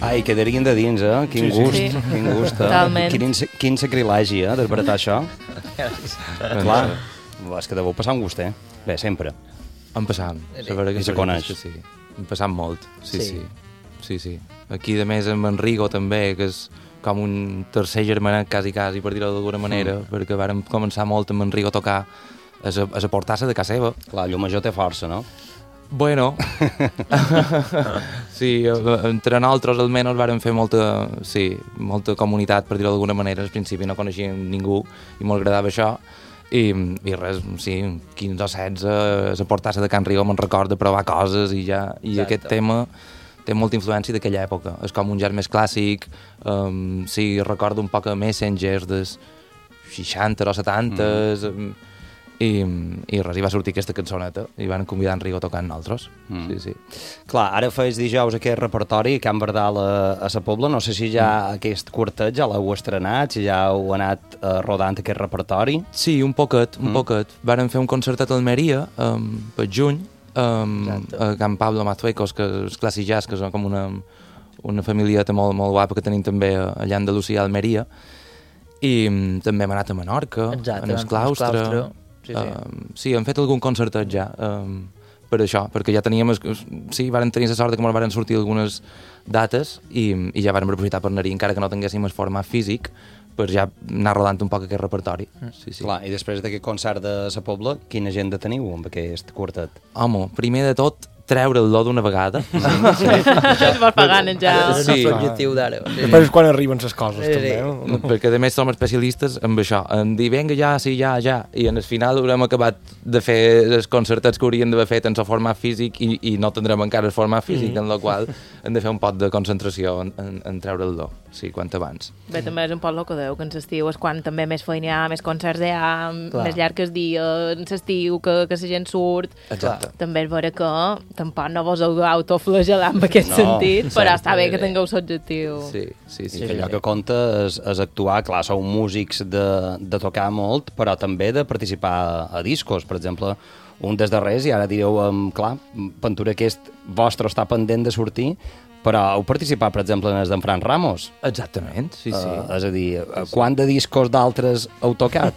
Ai, quedarien de dins, Quin gust, quin gust, Totalment. Quin sacrilegi, desbaratar això. Clar, és que deveu passar un gust, Bé, sempre. En passam. I se coneix. Sí. En passam molt, sí. Aquí, de més, amb Enrico també, que és com un tercer germanet, quasi, per dir-ho d'alguna manera, perquè vàrem començar molt amb Enrico a tocar a la portassa de casa seva. Clar, el major té força, no? Bueno, sí, entre nosaltres almenys vàrem fer molta comunitat, per dir-ho d'alguna manera. Al principi no coneixíem ningú i molt agradava això. I res, sí, 15 o 16, la portassa de Can Rigo me'n record de provar coses i aquest tema té molta influència d'aquella època. És com un jazz més clàssic, recordo un poc a Messengers dels 60 o 70 i res, hi va sortir aquesta cançoneta i van convidar en Rigo a tocar amb nosaltres. Sí. Clar, ara feis dijous aquest repertori a Can Bardal a la Pobla, no sé si ja aquest quartet ja l'heu estrenat, si ja heu anat rodant aquest repertori. Sí, un poquet. Varen fer un concertet a Almeria per juny, a Can Pablo Mazuecos, que és Classic Jazz, que és com una familieta molt, molt guapa que tenim també allà a Andalusia, a Almeria, i també hem anat a Menorca, en el claustre. Sí, hem fet algun concertet ja, per això, perquè ja teníem... Sí, varen tenir la sort que ens varen sortir algunes dates i ja vàrem aprofitar per anar-hi, encara que no tinguéssim el format físic, per ja anar rodant un poc aquest repertori. Sí. Clar, i després d'aquest concert de la Pobla, quina agenda teniu amb aquest quartet? Home, primer de tot, treure'l d'una vegada. Això es va pagant ja. És el nostre objectiu d'ara. Després és quan arriben les coses, també. Perquè a més som especialistes en això, en dir, vinga, ja, i en el final haurem acabat de fer els concertats que hauríem d'haver fet en el format físic i no tindrem encara el format físic, en el qual hem de fer un pot de concentració en treure'l do, sí, quant abans. Bé, també és un poc el que deu, que en l'estiu és quan també més feina hi ha, més concerts hi ha, més llarg el dia, en l'estiu, que la gent surt. Exacte. També és vera que tampoc no vos heu d'autoflagelar en aquest sentit, però està bé que tingueu l'objectiu. Sí. Que allò que compta és actuar, clar, sou músics de tocar molt, però també de participar a discos, per exemple, un dels darrers, i ara direu, clar, Ventura, aquest vostre està pendent de sortir, però heu participat, per exemple, en el d'en Fran Ramos. Exactament, sí. És a dir, quant de discos d'altres heu tocat?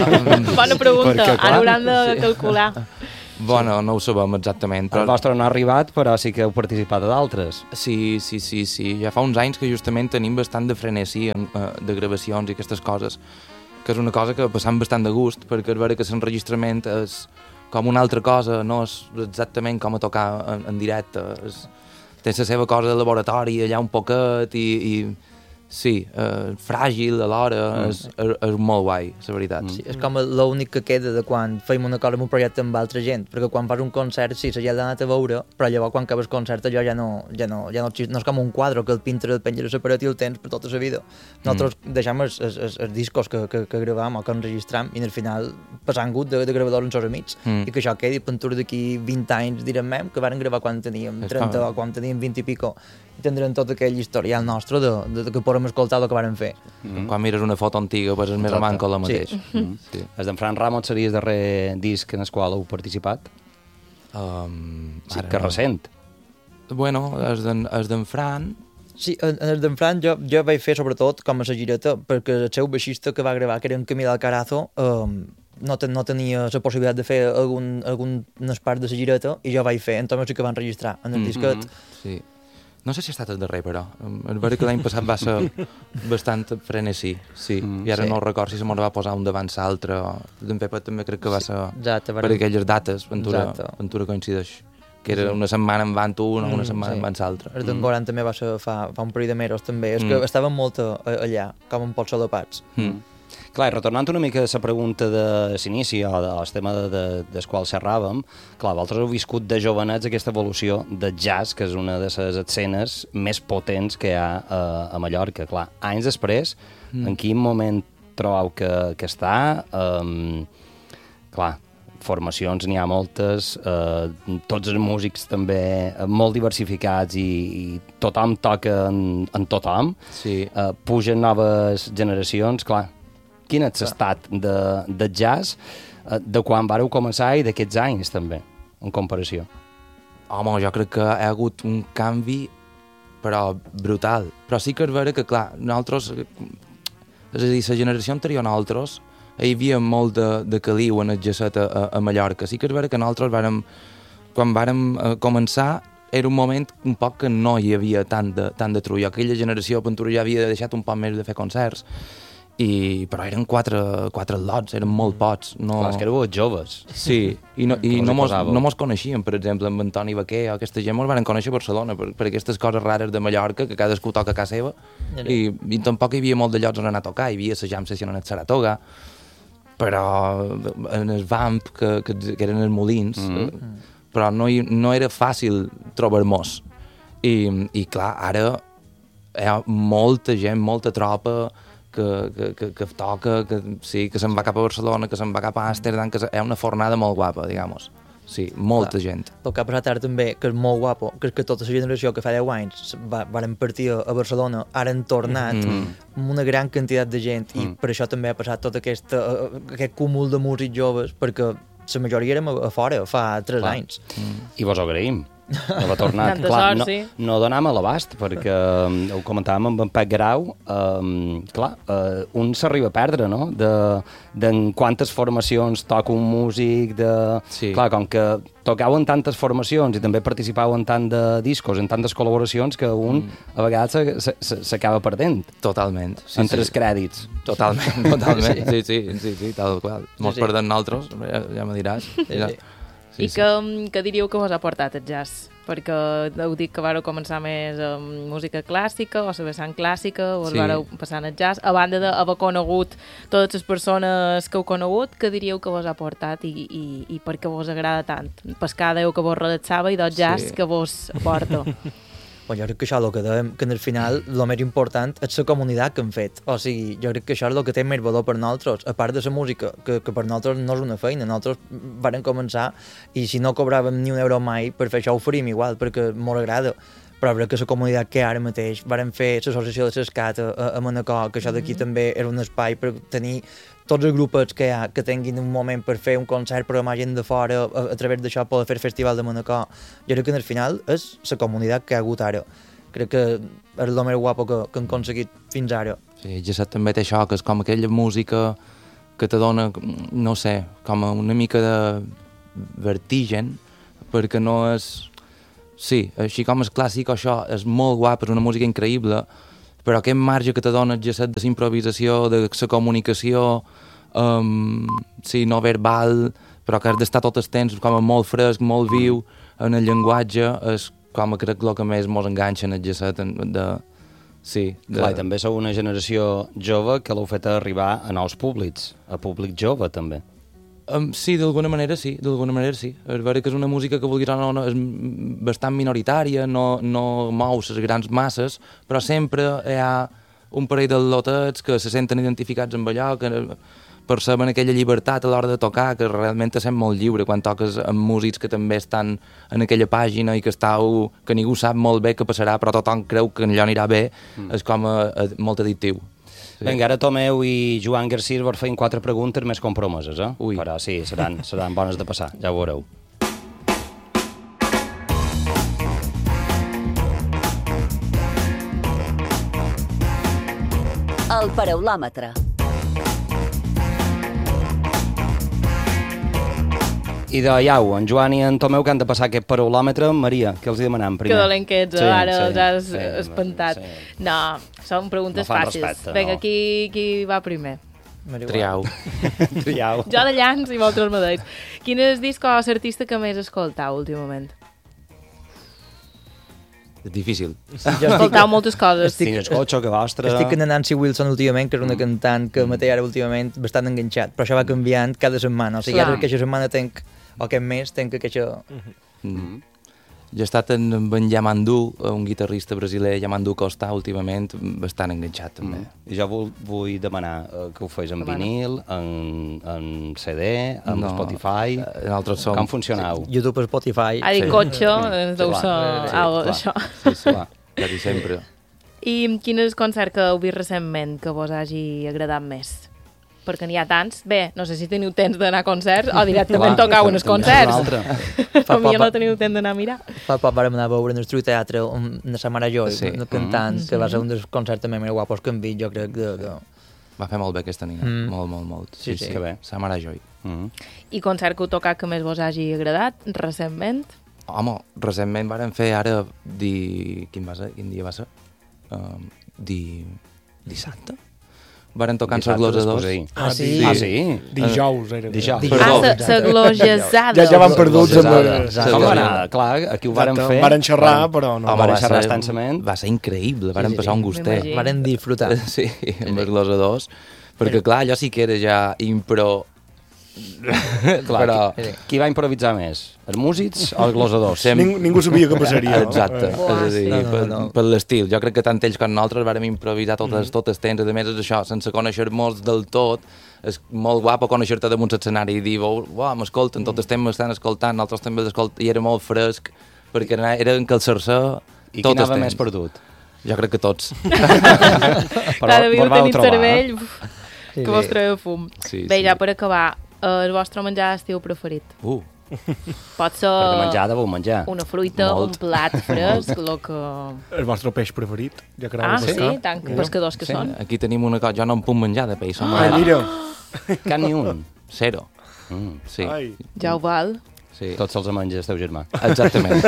Bona pregunta, ara hauran de calcular. Bueno, no ho sabem exactament. Però... El vostre no ha arribat, però sí que heu participat a d'altres. Sí. Ja fa uns anys que justament tenim bastant de frenesí de gravacions i aquestes coses, que és una cosa que passam bastant de gust, perquè és vera que l'enregistrament és com una altra cosa, no és exactament com a tocar en directe. Té la seva cosa de laboratori allà un poquet i sí, fràgil alhora, és molt guai, la veritat. Sí, és com l'únic que queda de quan feim una cosa amb un projecte amb altra gent, perquè quan fas un concert, sí, la gent l'ha anat a veure, però llavors quan acabes el concert allò ja no és com un quadre que el pinta, el penja a la paret i el tens per tota la vida. Nosaltres deixem els discos que gravam o que enregistram i al final passant gut de gravadors amb els amics i que això quedi pintura d'aquí 20 anys direm que varen gravar quan teníem 30 o quan teníem 20 i pico i tindrem tot aquell historial nostre de que podem escoltar el que varen fer. Quan mires una foto antiga pues és més o manco la mateix. Sí. El d'en Fran Ramos seria el darrer disc en el qual heu participat? Sí, que recent. Bueno, el d'en Fran... Sí, en el d'en Fran jo vaig fer sobretot com a la gireta, perquè el seu baixista que va gravar, que era en Camil Alcarazo, no tenia la possibilitat de fer algunes parts de la gireta i jo vaig fer, entonces sí que van enregistrar en el disquet. Sí. No sé si ha estat el darrer, però. És vera que l'any passat va ser bastant frenesí, sí. I ara no record si se me'n va posar un davant l'altre. D'en Pepa també crec que va ser per aquelles dates, Ventura coincideix. Que era una setmana en van tu, una setmana en van l'altre. El d'en Goran també va ser fa un parell de mesos, també. És que estàvem molt allà, com en pots solapats. Clar, i retornant una mica a la pregunta de l'inici o del tema del qual xerràvem, clar, vosaltres heu viscut de jovenets aquesta evolució del jazz, que és una de les escenes més potents que hi ha a Mallorca. Clar, anys després, en quin moment trobeu que està? Clar, formacions n'hi ha moltes, tots els músics també molt diversificats i tothom toca en tothom, pugen noves generacions, clar. Quin és l'estat de jazz de quan vareu començar i d'aquests anys també, en comparació? Home, jo crec que hi ha hagut un canvi però brutal. Però sí que és vera que, clar, nosaltres, és a dir, la generació anterior a nosaltres, hi havia molt de caliu en el jacet a Mallorca. Sí que és vera que nosaltres quan vàrem començar, era un moment un poc que no hi havia tant de trull. Aquella generació Ventura ja havia deixat un poc més de fer concerts, però eren quatre lots, eren molt pocs. No... Clar, és que éreu joves. Sí, i no mos coneixíem, per exemple, amb Antoni Baquer o aquesta gent mos van conèixer a Barcelona per aquestes coses rares de Mallorca, que cadascú toca a casa seva, i tampoc hi havia molt de llocs on anar a tocar, hi havia la jam session en el Saratoga, però en el Vamp, que eren els Molins, però no era fàcil trobar-nos. I clar, ara hi ha molta gent, molta tropa, que toca, que se'n va cap a Barcelona, que se'n va cap a Amsterdam, que és una fornada molt guapa, digamos. Sí, molta gent. El que ha passat ara també, que és molt guapo, que és que tota la generació que fa 10 anys varen partir a Barcelona, ara han tornat amb una gran quantitat de gent, i per això també ha passat tot aquest cúmul de músics joves, perquè la majoria érem a fora fa 3 anys. I vos ho agraïm. Va tornar. Tanta sort, sí. No donàvem a l'abast, perquè ho comentàvem amb en Pep Grau, un s'arriba a perdre, no?, de quantes formacions toca un músic, Sí. Clar, com que tocau en tantes formacions i també participau en tant de discos, en tantes col·laboracions, que un a vegades s'acaba perdent. Totalment. Entre els crèdits. Totalment. Sí, tal qual. Mos perdem nosaltres, ja me diràs. I què diríeu que vos ha portat el jazz? Perquè heu dit que vareu començar més amb música clàssica o la vessant clàssica, vos vareu passar al jazz. A banda d'haver conegut totes les persones que heu conegut, què diríeu que vos ha portat i per què vos agrada tant? Pescar Déu que vos relaxava i del jazz que vos aporta. Jo crec que això és el que dèiem, que al final el més important és la comunitat que hem fet. O sigui, jo crec que això és el que té més valor per nosaltres, a part de la música, que per nosaltres no és una feina. Nosaltres vàrem començar i si no cobràvem ni un euro mai, per fer això ho faríem igual, perquè molt agrada. Però crec que la comunitat que ara mateix vàrem fer l'associació de l'Escat a Manacor, que això d'aquí també era un espai per tenir tots els grupets que hi ha, que tinguin un moment per fer un concert, programar gent de fora, a través d'això poder fer el Festival de Manacor. Jo crec que al final és la comunitat que hi ha hagut ara. Crec que és el més guapo que hem aconseguit fins ara. Sí, ja també té això, que és com aquella música que te dona, no sé, com una mica de vertigen, perquè no és... Sí, així com és clàssic, això és molt guap, és una música increïble, però aquest marge que te dona el jazz de la improvisació, de la comunicació, no verbal, però que has d'estar tot el temps com molt fresc, molt viu en el llenguatge, és com crec el que més mos enganxa en el jazz Clar, i també sou una generació jove que l'heu fet arribar a nous públics, a públic jove també. Sí, d'alguna manera sí. És vera que és una música que vulguis o no és bastant minoritària, no mou les grans masses, però sempre hi ha un parell de lotets que se senten identificats amb allò, que perceben aquella llibertat a l'hora de tocar, que realment te sent molt lliure quan toques amb músics que també estan en aquella pàgina i que ningú sap molt bé què passarà, però tothom creu que allò anirà bé, és com molt addictiu. Sí. Vinga, ara Tomeu i Joan Garcís vos feien 4 preguntes més compromeses, eh? Ui. Però sí, seran bones de passar, ja ho veureu. El paraulòmetre. I de iau, en Joan i en Tomeu que han de passar aquest paraulòmetre. Maria, què els hi demanam primer? Que dolent que ets, ara els has espantat. Sí. No, són preguntes fàcils. Respecte, vinga, qui va primer? Triau. Triau. Jo de llans i vosaltres mateix. Quin és el disc o l'artista que més escoltau últimament? És difícil. Escoltau moltes coses. Quin escolxo, que vostre... Estic en Nancy Wilson últimament, que és una cantant que mateix ara últimament bastant enganxat, però això va canviant cada setmana. O sigui, ara aquesta setmana tenc, o aquest mes, tenc aquesta... Jo he estat amb en Yamandu, un guitarrista brasiler, Yamandu Costa, últimament, bastant enganxat, també. I jo vull demanar que ho fes en vinil, en CD, en Spotify... Nosaltres som... Com funcionau? YouTube, Spotify... Ha dit cotxe, deu ser això. Sí, quasi sempre. I quin és el concert que heu vist recentment que vos hagi agradat més? perquè n'hi ha tants. Bé, no sé si teniu temps d'anar a concerts o directament tocau en els concerts. Potser no teniu temps d'anar a mirar. Fa poc vam anar a veure en el nostre teatre una Samara Joy, una cantant, que va ser un dels concerts també més guapos que hem vist, jo crec que... Va fer molt bé aquesta nina, molt. Sí. Que bé. Samara Joy. I concert que heu tocat que més vos hagi agradat, recentment? Home, recentment vàrem fer ara... Quin dia va ser? Dissabte? Varen tocar en Saglosadors. Sí? Dijous era. Saglojasada. Ja van perduts amb Com va anar? Clar, aquí ho varen fer. Varen xerrar, però no. Varen xerrar extensament. Va ser increïble, varen passar un gustet. Varen disfrutar. Sí, amb els glosadors. Perquè, clar, allò sí que era ja impro... Clar, qui va improvisar més? Els músics o els glosadors? Ningú sabia què passaria. Exacte, és a dir, per l'estil. Jo crec que tant ells com nosaltres vàrem improvisar totes temps, a més és això, sense conèixer-nos del tot. És molt guapo conèixer-te damunt l'escenari i dir, m'escolten, tots els temps m'estan escoltant, nosaltres també l'escolten, i era molt fresc, perquè era encalçar-se tot el temps. I qui anava més perdut? Jo crec que tots. Cada dia ho tenim cervell, que vos trobeu fum. Bé, ja per acabar, el vostre menjar d'estiu preferit? Pot ser perquè menjar deveu menjar. Una fruita, un plat fresc, el vostre peix preferit? Sí, tant pescadors que són. Aquí tenim una cosa, jo no em puc menjar de peix. Mira. Cap ni un? Zero. Sí. Ja ho val. Sí. Tots se'ls menja el teu germà. Exactament.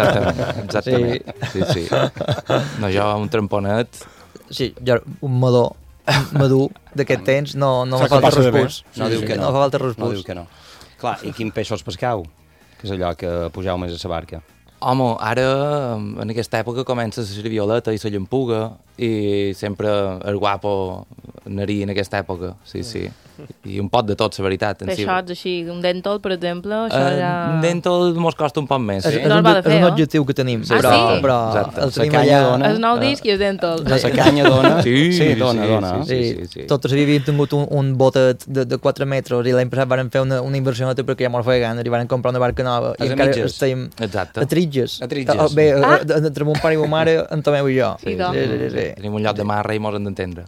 Sí. No, jo un tramponet... Sí, jo un meló madur d'aquest temps, no fa falta respús. No diu que no. No fa falta respús. No diu que no. Clar, i quin peixos pescau? Que és allò que pugeu més a la barca. Home, ara, en aquesta època, comença la violeta i la llampuga, i sempre el guapo anar-hi en aquesta època, sí. I un pot de tot, la veritat. Peixots així, un dèntol, per exemple, això ja... Un dèntol mos costa un poc més, sí. No el va de fer, és un objectiu que tenim, però el tenim allà... El nou disc i el dèntol. La canya dona? Sí, dona. Sí. Tots havíem tingut un botet de 4 metres i l'any passat van fer una inversió perquè ja mos feia gana i van comprar una barca nova i encara estem a Tritges. Bé, entre mon pare i mon mare, en Tomeu i jo. Sí. Tenim un lloc de marra i mos hem d'entendre.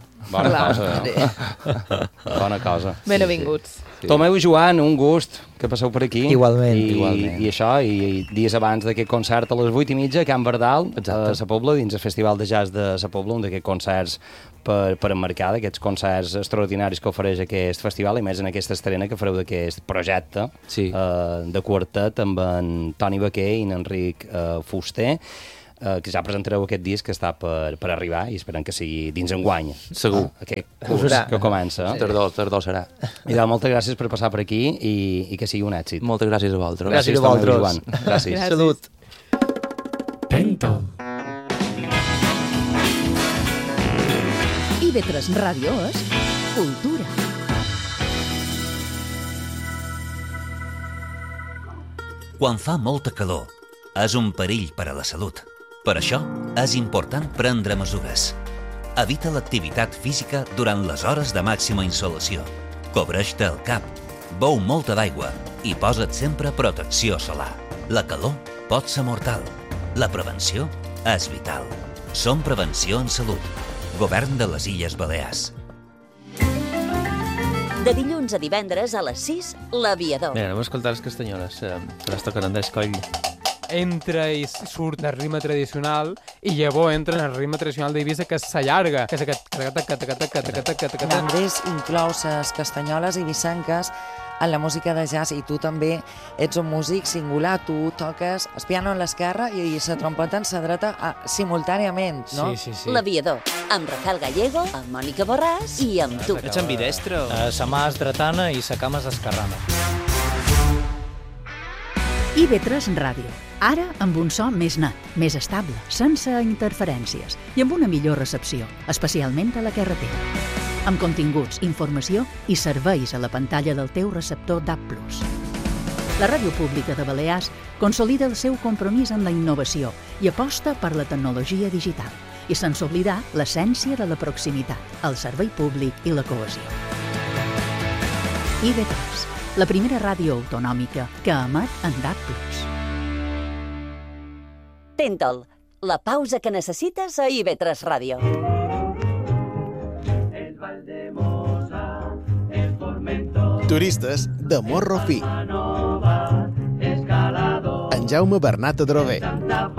Bona cosa. Benvinguts. Tomeu i Joan, un gust que passeu per aquí. Igualment. I això, i dies abans d'aquest concert a les 8:30 a Can Bardal, a Sa Pobla, dins el Festival de Jazz de Sa Pobla, un d'aquests concerts per emmarcar, d'aquests concerts extraordinaris que ofereix aquest festival, i més en aquesta estrena que fareu d'aquest projecte de quartet amb en Toni Baquer i en Enric Fuster, que ja presentareu aquest disc que està per arribar i esperem que sigui dins enguany. Segur. Aquest curs que comença. Tardor serà. I moltes gràcies per passar per aquí i que sigui un èxit. Moltes gràcies a vosaltres. Gràcies a vosaltres. Gràcies. Salut. Tento. IB3 Ràdio és cultura. Quan fa molta calor, és un perill per a la salut. Per això, és important prendre mesures. Evita l'activitat física durant les hores de màxima insolació. Cobreix-te el cap, beu molta d'aigua i posa't sempre protecció solar. La calor pot ser mortal. La prevenció és vital. Som Prevenció en Salut. Govern de les Illes Balears. De dilluns a divendres a les 6, L'Aviador. Bé, anem a escoltar les castanyoles, que les toquen Andrés Coll. Entra i surt del ritme tradicional i llavors entra en el ritme tradicional d'Eivissa, que s'allarga, que és aquest... Andrés inclou les castanyoles eivissenques en la música de jazz, i tu també ets un músic singular, tu toques el piano en l'esquerra i la trompeta en la dreta simultàniament, no? Sí. L'Aviador, amb Rafael Gallego, amb Mònica Borràs i amb tu. Ets ambidestre? Sa mà és dretana i sa cama és esquerrana. IB3 Ràdio. Ara amb un so més net, més estable, sense interferències i amb una millor recepció, especialment a la carretera. Amb continguts, informació i serveis a la pantalla del teu receptor DAB+. La Ràdio Pública de Balears consolida el seu compromís amb la innovació i aposta per la tecnologia digital, i sense oblidar l'essència de la proximitat, el servei públic i la cohesió. IB3, la primera ràdio autonòmica que emet en DAB+. Tentol, la pausa que necessites a IB3 Ràdio. El Valdemosa, el Turistes de Morro Fi. En Jaume Bernat Adrover.